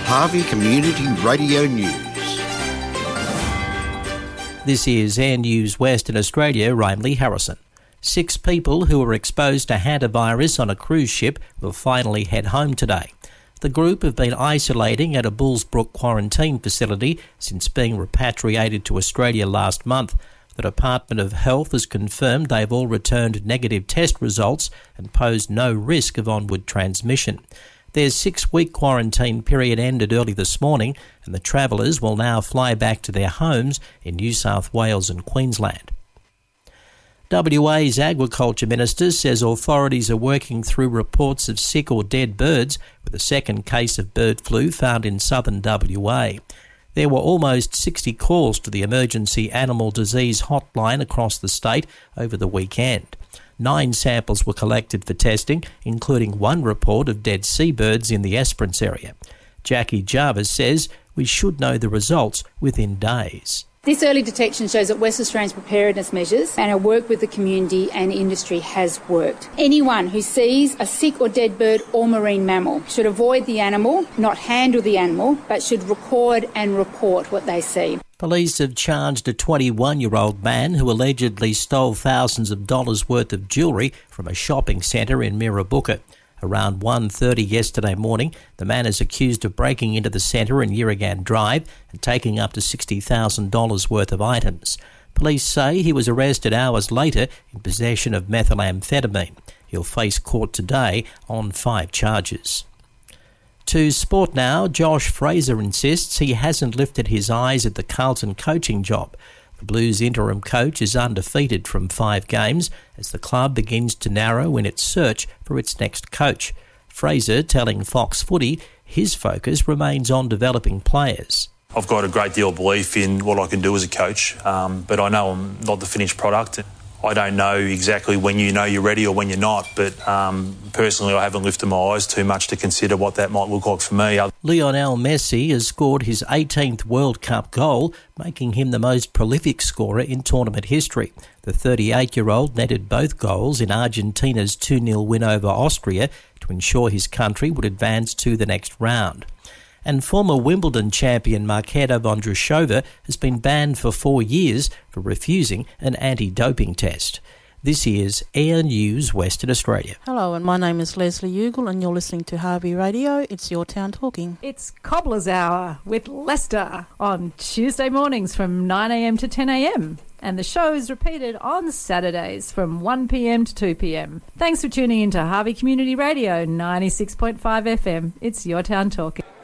Harvey Community Radio News. This is Air News Western Australia. I'm Lee Harrison. 6 people who were exposed to hantavirus on a cruise ship will finally head home today. The group have been isolating at a Bullsbrook quarantine facility since being repatriated to Australia last month. The Department of Health has confirmed they've all returned negative test results and pose no risk of onward transmission. Their 6-week quarantine period ended early this morning, and the travellers will now fly back to their homes in New South Wales and Queensland. WA's Agriculture Minister says authorities are working through reports of sick or dead birds, with a second case of bird flu found in southern WA. There were almost 60 calls to the emergency animal disease hotline across the state over the weekend. 9 samples were collected for testing, including 1 report of dead seabirds in the Esperance area. Jackie Jarvis says we should know the results within days. This early detection shows that West Australians' preparedness measures and our work with the community and industry has worked. Anyone who sees a sick or dead bird or marine mammal should avoid the animal, not handle the animal, but should record and report what they see. Police have charged a 21-year-old man who allegedly stole thousands of dollars worth of jewellery from a shopping centre in Mirrabooka. Around 1:30 yesterday morning, the man is accused of breaking into the centre in Yerrigan Drive and taking up to $60,000 worth of items. Police say he was arrested hours later in possession of methamphetamine. He'll face court today on 5 charges. To sport now, Josh Fraser insists he hasn't lifted his eyes at the Carlton coaching job. The Blues interim coach is undefeated from 5 games as the club begins to narrow in its search for its next coach. Fraser telling Fox Footy his focus remains on developing players. I've got a great deal of belief in what I can do as a coach, but I know I'm not the finished product. I don't know exactly when you know you're ready or when you're not, but personally I haven't lifted my eyes too much to consider what that might look like for me. Lionel Messi has scored his 18th World Cup goal, making him the most prolific scorer in tournament history. The 38-year-old netted both goals in Argentina's 2-0 win over Austria to ensure his country would advance to the next round. And former Wimbledon champion Marketa Vondrousova has been banned for 4 years for refusing an anti-doping test. This is Air News Western Australia. Hello, and my name is Leslie Ugle, and you're listening to Harvey Radio. It's Your Town Talking. It's Cobbler's Hour with Lester on Tuesday mornings from 9 a.m. to 10 a.m. And the show is repeated on Saturdays from 1 p.m. to 2 p.m. Thanks for tuning in to Harvey Community Radio 96.5 FM. It's Your Town Talking.